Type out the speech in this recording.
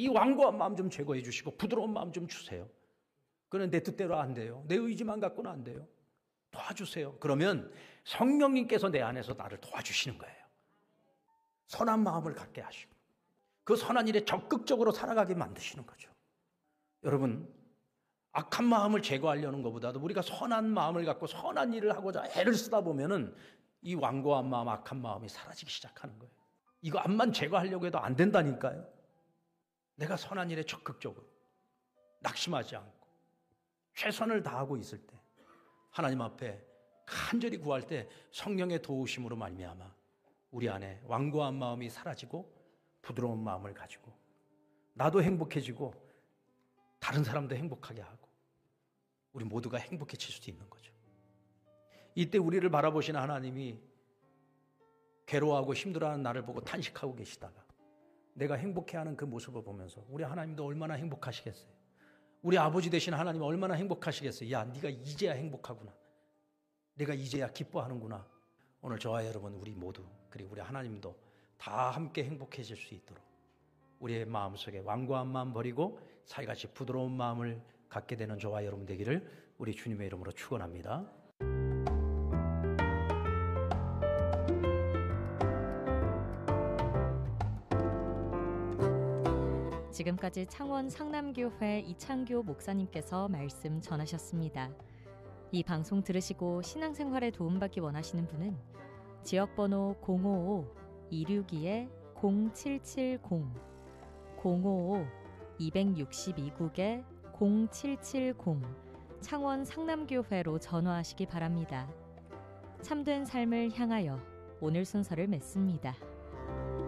완고한 마음 좀 제거해 주시고 부드러운 마음 좀 주세요. 그는 내 뜻대로 안 돼요. 내 의지만 갖고는 안 돼요. 도와주세요. 그러면 성령님께서 내 안에서 나를 도와주시는 거예요. 선한 마음을 갖게 하시고 그 선한 일에 적극적으로 살아가게 만드시는 거죠. 여러분, 악한 마음을 제거하려는 것보다도 우리가 선한 마음을 갖고 선한 일을 하고자 애를 쓰다 보면은 이 완고한 마음, 악한 마음이 사라지기 시작하는 거예요. 이거 암만 제거하려고 해도 안 된다니까요. 내가 선한 일에 적극적으로 낙심하지 않고 최선을 다하고 있을 때 하나님 앞에 간절히 구할 때 성령의 도우심으로 말미암아 우리 안에 완고한 마음이 사라지고 부드러운 마음을 가지고 나도 행복해지고 다른 사람도 행복하게 하고 우리 모두가 행복해질 수 있는 거죠. 이때 우리를 바라보시는 하나님이 괴로워하고 힘들어하는 나를 보고 탄식하고 계시다가 내가 행복해하는 그 모습을 보면서 우리 하나님도 얼마나 행복하시겠어요. 우리 아버지 되신 하나님은 얼마나 행복하시겠어요. 야, 네가 이제야 행복하구나. 내가 이제야 기뻐하는구나. 오늘 저와 여러분 우리 모두 그리고 우리 하나님도 다 함께 행복해질 수 있도록 우리의 마음속에 완고한 마음 버리고 살같이 부드러운 마음을 갖게 되는 저와 여러분 되기를 우리 주님의 이름으로 축원합니다. 지금까지 창원 상남교회 이창교 목사님께서 말씀 전하셨습니다. 이 방송 들으시고 신앙생활에 도움받기 원하시는 분은 지역번호 055-262-0770 055-262국에 0770 창원 상남교회로 전화하시기 바랍니다. 참된 삶을 향하여 오늘 순서를 맺습니다.